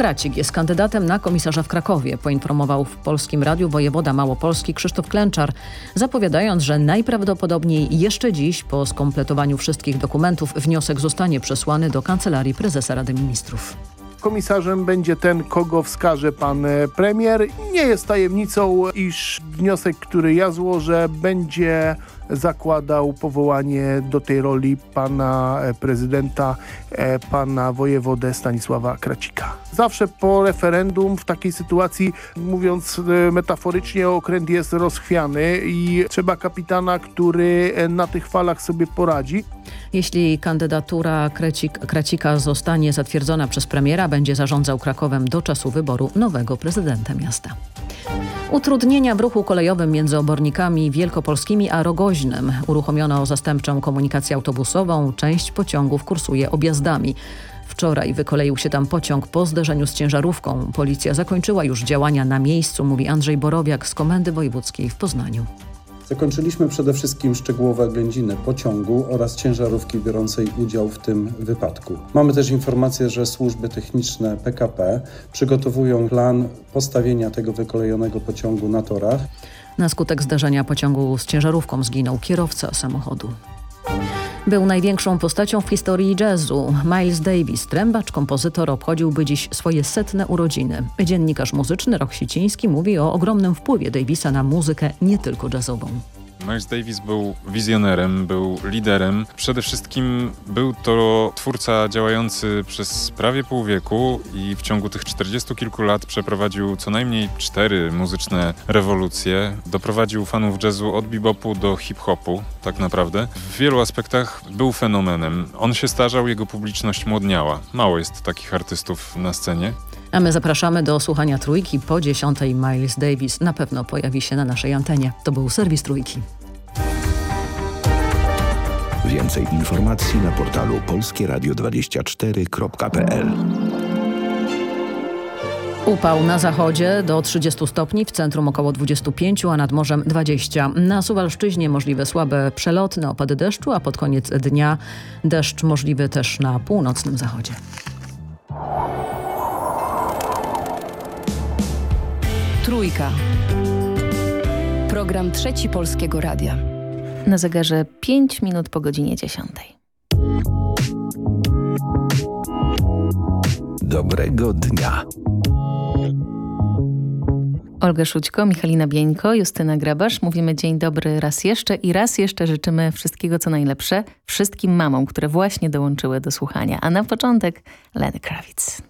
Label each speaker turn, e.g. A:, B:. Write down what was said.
A: Kracik jest kandydatem na komisarza w Krakowie, poinformował w Polskim Radiu wojewoda małopolski Krzysztof Klęczar, zapowiadając, że najprawdopodobniej jeszcze dziś po skompletowaniu wszystkich dokumentów wniosek zostanie przesłany do Kancelarii Prezesa Rady Ministrów.
B: Komisarzem będzie ten, kogo wskaże pan premier. Nie jest tajemnicą, iż wniosek, który ja złożę, będzie zakładał powołanie do tej roli pana prezydenta, pana wojewodę Stanisława Kracika. Zawsze po referendum w takiej sytuacji, mówiąc metaforycznie, okręt jest rozchwiany i trzeba kapitana, który na tych falach sobie poradzi.
A: Jeśli kandydatura Kracika zostanie zatwierdzona przez premiera, będzie zarządzał Krakowem do czasu wyboru nowego prezydenta miasta. Utrudnienia w ruchu kolejowym między Obornikami Wielkopolskimi a Rogoźnem. Uruchomiono zastępczą komunikację autobusową. Część pociągów kursuje objazdami. Wczoraj wykoleił się tam pociąg po zderzeniu z ciężarówką. Policja zakończyła już działania na miejscu, mówi Andrzej Borowiak z Komendy Wojewódzkiej w Poznaniu.
C: Zakończyliśmy przede wszystkim szczegółowe oględziny pociągu oraz ciężarówki biorącej udział w tym wypadku. Mamy też informację, że służby techniczne PKP przygotowują plan postawienia tego wykolejonego pociągu na torach.
A: Na skutek zdarzenia pociągu z ciężarówką zginął kierowca samochodu. Był największą postacią w historii jazzu. Miles Davis, trębacz, kompozytor, obchodziłby dziś swoje 100. urodziny. Dziennikarz muzyczny Roch Siciński mówi o ogromnym wpływie Davisa na muzykę nie tylko jazzową.
D: Miles Davis był wizjonerem, był liderem. Przede wszystkim był to twórca działający przez prawie pół wieku i w ciągu tych 40 kilku lat przeprowadził co najmniej 4 muzyczne rewolucje. Doprowadził fanów jazzu od bebopu do hip-hopu, tak naprawdę. W wielu aspektach był fenomenem. On się starzał, jego publiczność młodniała. Mało jest takich artystów na scenie.
A: A my zapraszamy do słuchania Trójki po 10:00. Miles Davis na pewno pojawi się na naszej antenie. To był serwis Trójki.
E: Więcej informacji na portalu polskieradio24.pl.
A: Upał na zachodzie do 30 stopni, w centrum około 25, a nad morzem 20. Na Suwalszczyźnie możliwe słabe przelotne opady deszczu, a pod koniec dnia deszcz możliwy też na północnym zachodzie.
F: Trójka. Program Trzeci Polskiego Radia.
G: Na zegarze 5 minut po godzinie 10.
E: Dobrego dnia.
G: Olga Szućko, Michalina Bieńko, Justyna Grabasz. Mówimy dzień dobry raz jeszcze i raz jeszcze życzymy wszystkiego co najlepsze wszystkim mamom, które właśnie dołączyły do słuchania. A na początek Lenny Kravitz.